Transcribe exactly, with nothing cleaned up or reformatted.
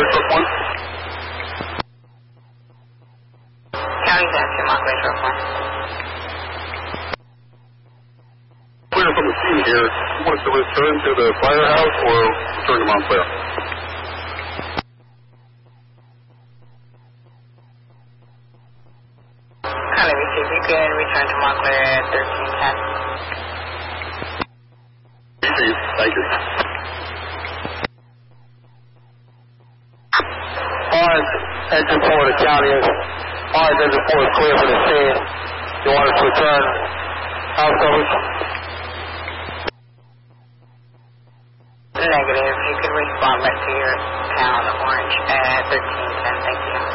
Montclair, Truck one. County's answer, Montclair, Truck one. Clear from the scene here. You want us to return to the firehouse or return to Montclair? County received. You can return to Montclair at thirteen ten. Received. Thank you. Orange, engine four to county is, orange engine four is clear for the scene. You want us to return house coverage? Negative. You can respond back to your town, Orange, at thirteen ten. Thank you.